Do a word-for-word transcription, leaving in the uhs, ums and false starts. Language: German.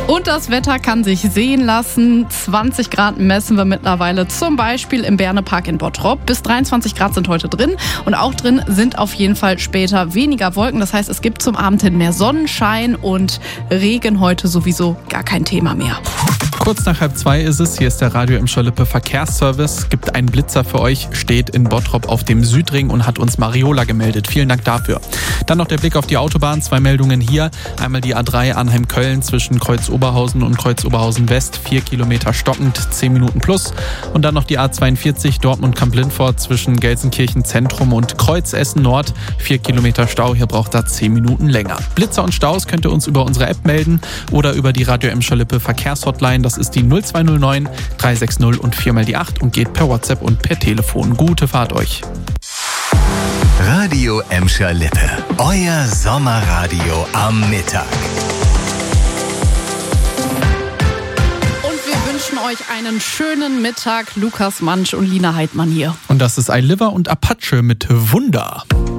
Und das Wetter kann sich sehen lassen. zwanzig Grad messen wir mittlerweile zum Beispiel im Bernepark in Bottrop. Bis dreiundzwanzig Grad sind heute drin. Und auch drin sind auf jeden Fall später weniger Wolken. Das heißt, es gibt zum Abend hin mehr Sonnenschein und Regen heute sowieso gar kein Thema mehr. Kurz nach halb zwei ist es. Hier ist der Radio Emscher Lippe Verkehrsservice. Gibt einen Blitzer für euch, steht in Bottrop auf dem Südring und hat uns Mariola gemeldet. Vielen Dank dafür. Dann noch der Blick auf die Autobahn. Zwei Meldungen hier. Einmal die A drei Arnheim-Köln zwischen Kreuz-Oberhausen und Kreuz-Oberhausen-West. Vier Kilometer stockend, zehn Minuten plus. Und dann noch die A zweiundvierzig Dortmund-Kamp-Lindfort zwischen Gelsenkirchen-Zentrum und Kreuz-Essen-Nord. Vier Kilometer Stau. Hier braucht da zehn Minuten länger. Blitzer und Staus könnt ihr uns über unsere App melden oder über die Radio Emscher Lippe Verkehrshotline. Das ist die null zwei null neun drei sechs null und viermal die acht und geht per WhatsApp und per Telefon. Gute Fahrt euch. Radio Emscher Lippe. Euer Sommerradio am Mittag. Und wir wünschen euch einen schönen Mittag. Lukas Mansch und Lina Heidmann hier. Und das ist iLiver und Apache mit Wunder.